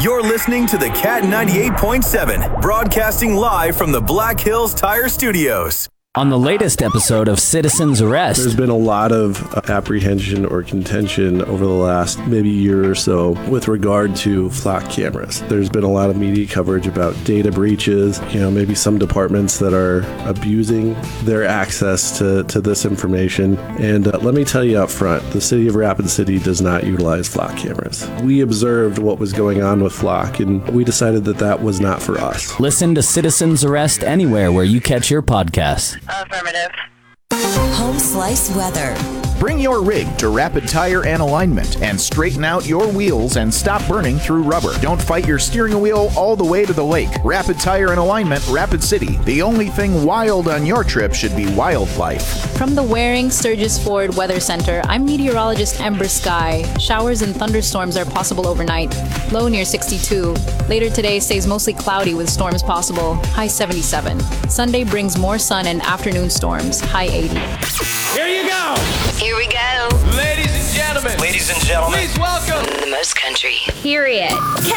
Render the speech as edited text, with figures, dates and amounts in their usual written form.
You're listening to the Cat 98.7, broadcasting live from the Black Hills Tire Studios. On the latest episode of Citizen's Arrest, there's been a lot of apprehension or contention over the last maybe year or so with regard to flock cameras. There's been a lot of media coverage about data breaches, maybe some departments that are abusing their access to this information. And let me tell you up front, the city of Rapid City does not utilize flock cameras. We observed what was going on with flock, and we decided that was not for us. Listen to Citizen's Arrest anywhere where you catch your podcasts. Affirmative. Home Slice Weather. Bring your rig to Rapid Tire and Alignment and straighten out your wheels and stop burning through rubber. Don't fight your steering wheel all the way to the lake. Rapid Tire and Alignment, Rapid City. The only thing wild on your trip should be wildlife. From the Waring Sturgis Ford Weather Center, I'm meteorologist Ember Sky. Showers and thunderstorms are possible overnight. Low near 62. Later today stays mostly cloudy with storms possible. High 77. Sunday brings more sun and afternoon storms. High 80. Here you go. Here we go. Ladies and gentlemen. Ladies and gentlemen. Please welcome The most country. Period.